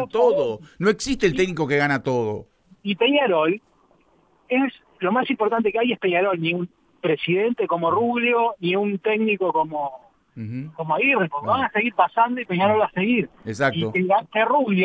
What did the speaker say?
gana todo. No existe el técnico que gana todo. Y Peñarol es lo más importante que hay es Peñarol, ni un presidente como Rubio, ni un técnico como Aguirre, porque van a seguir pasando y Peñarol va a seguir. Y Exacto. que Rubio